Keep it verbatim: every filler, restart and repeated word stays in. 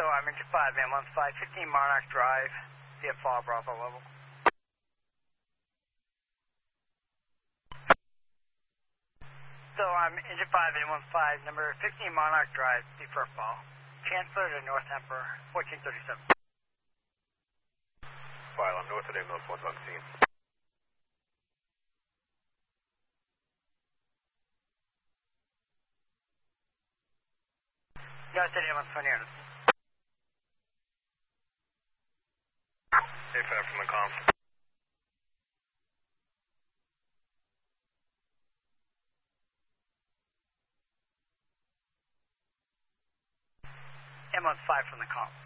I'm into five, M one five, fifteen Monarch Drive, via Fall Bravo level. So I'm engine five, M one five, number fifteen Monarch Drive, before fall. Chancellor to North Emperor, fourteen thirty-seven. File, I'm north of ambulance one's on scene. North of ambulance twenty on the scene. A F F from the comms. M one five from the comp.